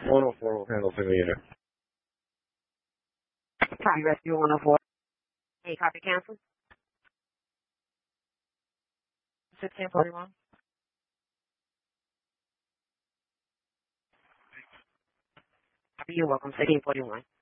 104 will handle single unit. Copy rescue 104. Hey, copy cancel. 1641. You're welcome. 1641.